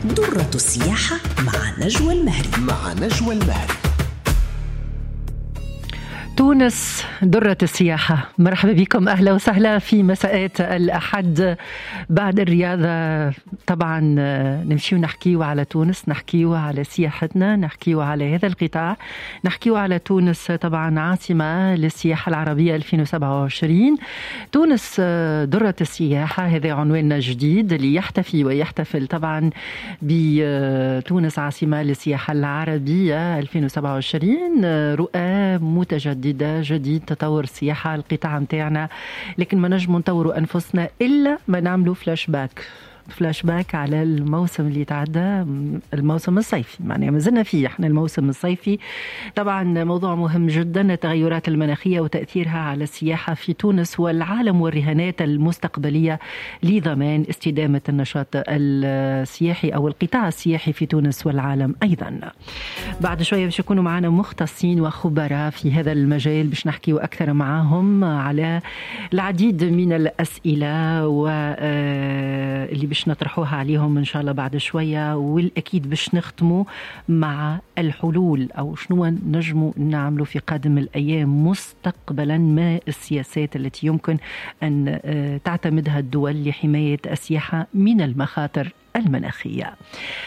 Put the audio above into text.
درة السياحة مع نجوى المهري. تونس درة السياحة. مرحبا بكم، أهلا وسهلا في مساءات الأحد بعد الرياضة. طبعا نمشي ونحكيو على تونس، نحكيو على سياحتنا، نحكيو على هذا القطاع، نحكيو على تونس طبعا عاصمة للسياحة العربية 2027. تونس درة السياحة، هذا عنواننا الجديد اللي يحتفي ويحتفل طبعا بتونس عاصمة للسياحة العربية 2027. رؤى متجددة، جديد، تطور السياحة القطاع متاعنا، لكن ما نجم نطوروا أنفسنا إلا ما نعملوا فلاش باك على الموسم اللي تعدى، الموسم الصيفي. معناه ما زلنا فيه احنا الموسم الصيفي. طبعا موضوع مهم جدا، التغيرات المناخية وتأثيرها على السياحة في تونس والعالم، والرهانات المستقبلية لضمان استدامة النشاط السياحي أو القطاع السياحي في تونس والعالم أيضا. بعد شوية باش يكونوا معنا مختصين وخبراء في هذا المجال باش نحكي أكثر معهم على العديد من الأسئلة واللي باش نطرحوها عليهم إن شاء الله بعد شوية، والأكيد باش نختموا مع الحلول أو شنو نجموا نعملوا في قادم الأيام مستقبلا، ما السياسات التي يمكن أن تعتمدها الدول لحماية السياحة من المخاطر المناخية.